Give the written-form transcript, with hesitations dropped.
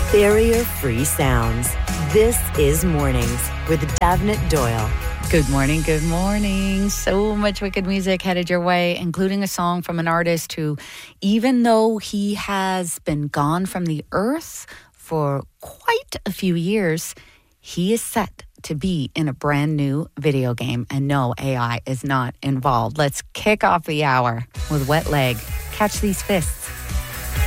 Barrier-free sounds. This is Mornings with Davnit Doyle. Good morning, good morning. So much wicked music headed your way, including a song from an artist who, even though he has been gone from the earth for quite a few years, he is set to be in a brand new video game. And no, AI is not involved. Let's kick off the hour with Wet Leg. Catch these fists.